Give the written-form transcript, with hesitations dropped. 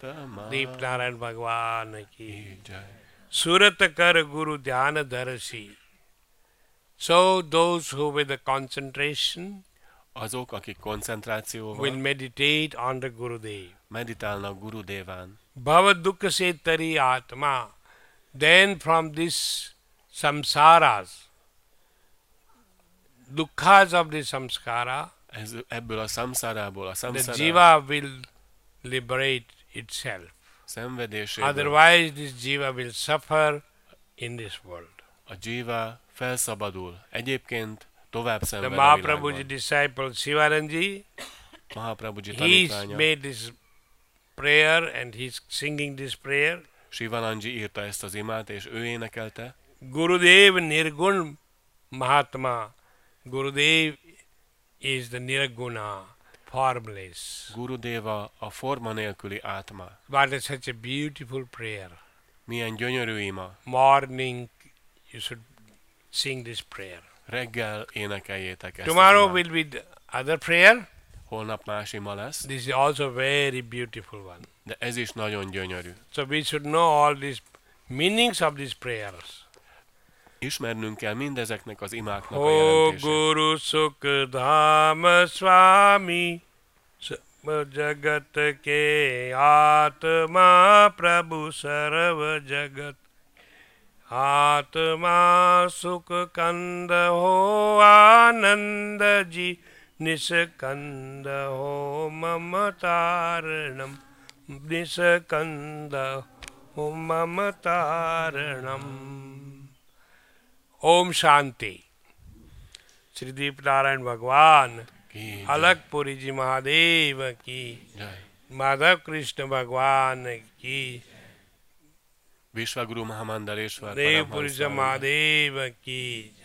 आत्मा दीप नारायण भगवान की की जय. सूरत कर गुरु ध्यान दर्शी. So those who with the concentration Azok, akik koncentrációval will meditate on the Gurudev. meditálnak Guru Deván, Bhava dukkha se tari atma. Then from this samsaras, dukkhas of the samskara, ebből a samszárából, a the samszára jiva will liberate itself. szenvedéséből Otherwise this jiva will suffer in this world. a jiva felszabadul. Egyébként tovább The szenved a Mahaprabhuji világban. disciple Shivaranji, Mahaprabhuji he's tanítványa, made this prayer and he's singing this prayer. Shivananji írta ezt az imát, és ő énekelte. Gurudev Nirgun Mahatma. Gurudev is the Nirguna, formless. Gurudeva a forma nélküli átma. But it's such a beautiful prayer. Milyen gyönyörű ima. Morning you should sing this prayer. Reggel énekeljétek ezt Tomorrow az imát. will be the other prayer. Holnap más ima lesz, This is also very beautiful one. de ez is nagyon gyönyörű. So we should know all these meanings of these prayers. Ismernünk kell mindezeknek az imáknak a O jelentését. Guru Sukhdama Swami Jagat ke Atma Prabhu Sarva Jagat Atma Sukh Kanda Ho Ananda Ji Niskanda Ho Mamataranam Niskanda Ho Mamataranam. Om शांति. श्री दीप नारायण भगवान, Ki अलकपुरी जी महादेव की, jai. माधव कृष्ण भगवान की, Vishwaguru Mahamandaleshwar Deopuri Paramhamsa महादेव की.